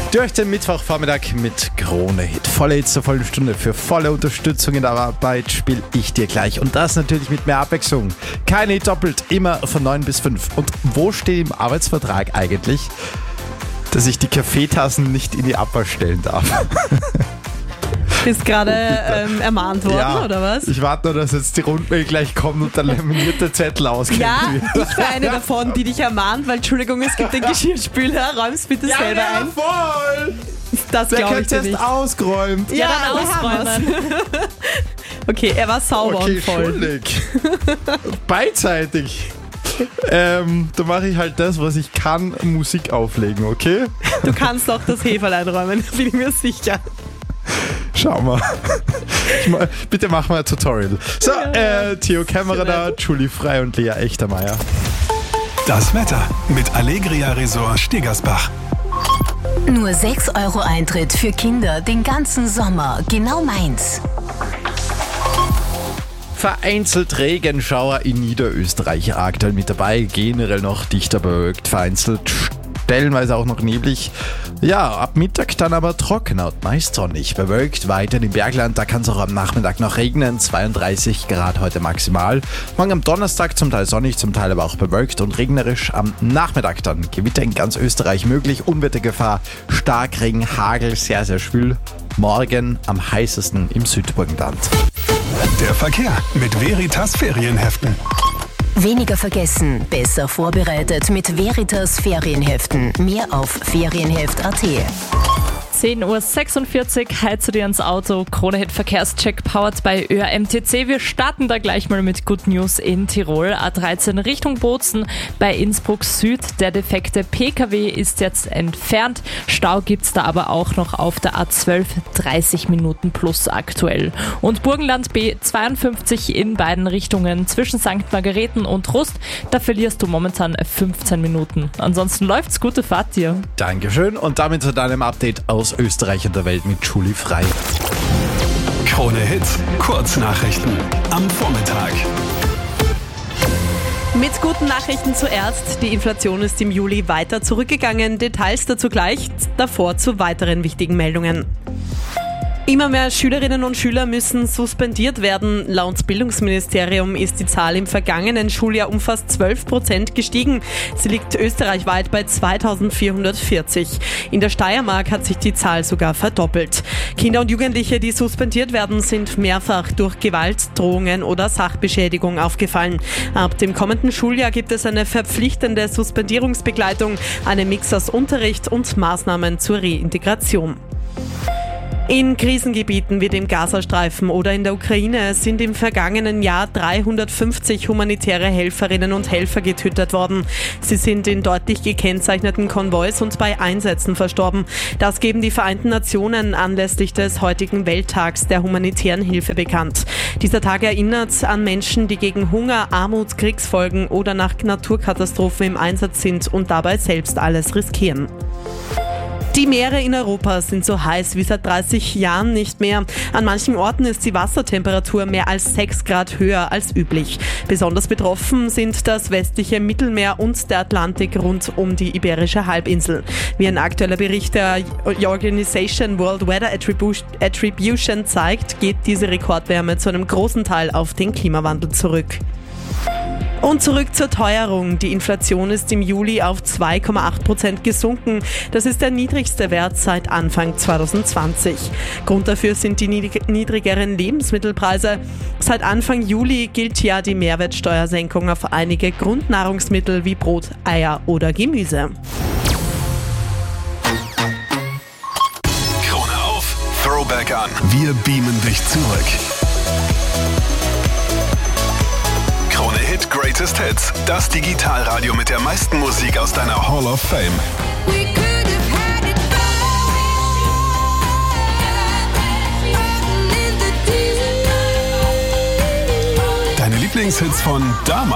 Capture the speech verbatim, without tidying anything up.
Durch den Mittwochvormittag mit Krone Hit. Volle Hits zur vollen Stunde. Für volle Unterstützung in der Arbeit spiele ich dir gleich. Und das natürlich mit mehr Abwechslung. Keine Hit doppelt, immer von neun bis fünf. Und wo steht im Arbeitsvertrag eigentlich, dass ich die Kaffeetassen nicht in die Abwasch stellen darf? Bist gerade ähm, ermahnt worden, ja, oder was? Ich warte nur, dass jetzt die Rundmail gleich kommt und der laminierte Zettel ausgeht. Ja, ich war eine davon, die dich ermahnt, weil, Entschuldigung, es gibt den Geschirrspüler, räum's bitte ja, selber ja, ein. voll! Das Wer glaube ich dir jetzt nicht. ausgeräumt? Ja, Ja, dann ausräumen. Okay, er war sauber Okay, und voll. schuldig. Beidseitig. Ähm, da mache ich halt das, was ich kann, Musik auflegen, okay? Du kannst auch das Heferl einräumen, bin ich mir sicher. Schau mal. Ich ma- Bitte mach mal ein Tutorial. So, äh, Theo Kämmerer da, Julie Frei und Lea Echtermeier. Das Wetter mit Allegria Resort Stegersbach. Nur sechs Euro Eintritt für Kinder den ganzen Sommer. Genau meins. Vereinzelt Regenschauer in Niederösterreich aktuell mit dabei. Generell noch dichter bewölkt, vereinzelt stellenweise auch noch neblig. Ja, ab Mittag dann aber trockener und meist sonnig. Bewölkt weiter im Bergland, da kann es auch am Nachmittag noch regnen. zweiunddreißig Grad heute maximal. Morgen am Donnerstag zum Teil sonnig, zum Teil aber auch bewölkt und regnerisch. Am Nachmittag dann Gewitter in ganz Österreich möglich. Unwettergefahr, Starkregen, Hagel, sehr, sehr schwül. Morgen am heißesten im Südburgenland. Der Verkehr mit Veritas Ferienheften. Weniger vergessen, besser vorbereitet mit Veritas Ferienheften. Mehr auf ferienheft punkt at. zehn Uhr sechsundvierzig, heizt du dir ins Auto. Krone Hit Verkehrscheck powered by Ö R M T C. Wir starten da gleich mal mit Good News in Tirol. A dreizehn Richtung Bozen bei Innsbruck Süd. Der defekte P K W ist jetzt entfernt. Stau gibt's da aber auch noch auf der A zwölf, dreißig Minuten plus aktuell. Und Burgenland B zweiundfünfzig in beiden Richtungen zwischen Sankt Margareten und Rust. Da verlierst du momentan fünfzehn Minuten. Ansonsten läuft's, gute Fahrt dir. Dankeschön und damit zu deinem Update aus Österreich und der Welt mit Julie Frei. Krone Hits, Kurznachrichten am Vormittag. Mit guten Nachrichten zuerst. Die Inflation ist im Juli weiter zurückgegangen. Details dazu gleich. Davor zu weiteren wichtigen Meldungen. Immer mehr Schülerinnen und Schüler müssen suspendiert werden. Laut Bildungsministerium ist die Zahl im vergangenen Schuljahr um fast zwölf Prozent gestiegen. Sie liegt österreichweit bei zweitausendvierhundertvierzig. In der Steiermark hat sich die Zahl sogar verdoppelt. Kinder und Jugendliche, die suspendiert werden, sind mehrfach durch Gewaltdrohungen oder Sachbeschädigung aufgefallen. Ab dem kommenden Schuljahr gibt es eine verpflichtende Suspendierungsbegleitung, einen Mix aus Unterricht und Maßnahmen zur Reintegration. In Krisengebieten wie dem Gazastreifen oder in der Ukraine sind im vergangenen Jahr dreihundertfünfzig humanitäre Helferinnen und Helfer getötet worden. Sie sind in deutlich gekennzeichneten Konvois und bei Einsätzen verstorben. Das geben die Vereinten Nationen anlässlich des heutigen Welttags der humanitären Hilfe bekannt. Dieser Tag erinnert an Menschen, die gegen Hunger, Armut, Kriegsfolgen oder nach Naturkatastrophen im Einsatz sind und dabei selbst alles riskieren. Die Meere in Europa sind so heiß wie seit dreißig Jahren nicht mehr. An manchen Orten ist die Wassertemperatur mehr als sechs Grad höher als üblich. Besonders betroffen sind das westliche Mittelmeer und der Atlantik rund um die Iberische Halbinsel. Wie ein aktueller Bericht der Organisation World Weather Attribution zeigt, geht diese Rekordwärme zu einem großen Teil auf den Klimawandel zurück. Und zurück zur Teuerung. Die Inflation ist im Juli auf zwei Komma acht Prozent gesunken. Das ist der niedrigste Wert seit Anfang zweitausendzwanzig. Grund dafür sind die niedrigeren Lebensmittelpreise. Seit Anfang Juli gilt ja die Mehrwertsteuersenkung auf einige Grundnahrungsmittel wie Brot, Eier oder Gemüse. Krone auf, Throwback an. Wir beamen dich zurück. Krone Hit Greatest Hits. Das Digitalradio mit der meisten Musik aus deiner Hall of Fame. Deine Lieblingshits von damals.